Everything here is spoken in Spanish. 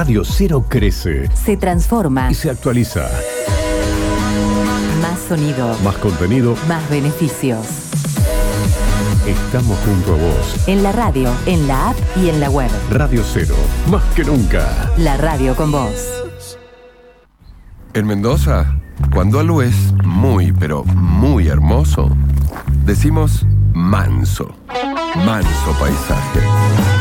Radio 0 crece, se transforma y se actualiza. Más sonido, Más contenido. más beneficios. Estamos junto a vos. En la radio, en la app y en la web. Radio 0, más que nunca. La radio con vos. En Mendoza, cuando algo es muy, pero muy hermoso, decimos manso. Manso paisaje.